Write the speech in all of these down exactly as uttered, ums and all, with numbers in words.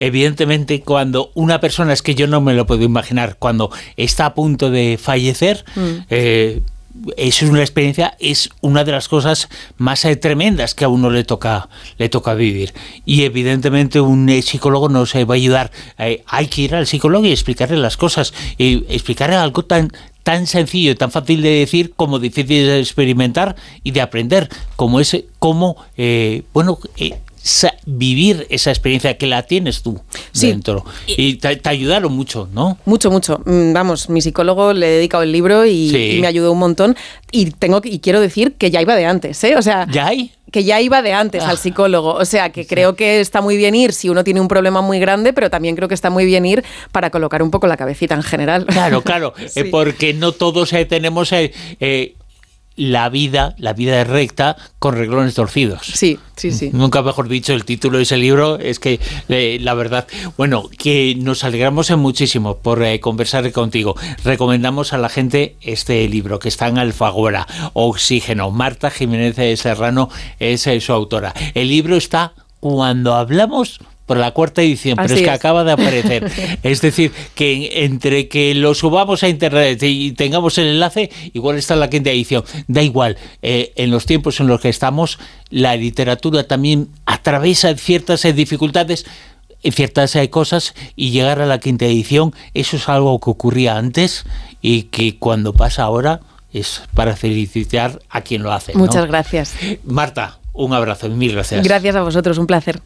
evidentemente, cuando una persona, es que yo no me lo puedo imaginar, cuando está a punto de fallecer, mm. eh, eso es una experiencia, es una de las cosas más eh, tremendas que a uno le toca le toca vivir. Y evidentemente un eh, psicólogo nos eh, va a ayudar. Eh, hay que ir al psicólogo y explicarle las cosas, y explicarle algo tan tan sencillo, tan fácil de decir como difícil de experimentar y de aprender, como ese, como eh, bueno. Eh, vivir esa experiencia que la tienes tú sí. dentro. Y te, te ayudaron mucho, ¿no? Mucho, mucho. Vamos, mi psicólogo le he dedicado el libro y, sí. y me ayudó un montón. Y tengo y quiero decir que ya iba de antes, ¿eh? O sea, ¿ya hay? Que ya iba de antes ah. al psicólogo. O sea, que sí. creo que está muy bien ir si uno tiene un problema muy grande, pero también creo que está muy bien ir para colocar un poco la cabecita en general. Claro, claro. sí. eh, porque no todos eh, tenemos... Eh, eh, la vida, la vida es recta con renglones torcidos. Sí, sí, sí. Nunca mejor dicho, el título de ese libro es que eh, la verdad, bueno, que nos alegramos muchísimo por eh, conversar contigo. Recomendamos a la gente este libro que está en Alfaguara, Oxígeno. Marta Jiménez Serrano es eh, su autora. El libro está Cuando hablamos, por la cuarta edición, pero Así es que es. acaba de aparecer. Es decir, que entre que lo subamos a internet y tengamos el enlace, igual está en la quinta edición. Da igual, eh, en los tiempos en los que estamos, la literatura también atraviesa ciertas eh, dificultades, ciertas eh, cosas, y llegar a la quinta edición, eso es algo que ocurría antes y que cuando pasa ahora es para felicitar a quien lo hace, ¿no? Muchas gracias. Marta, un abrazo y mil gracias. Gracias a vosotros, un placer.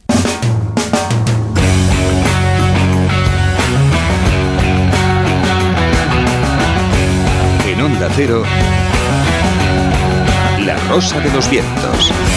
En Onda Cero, La Rosa de los Vientos.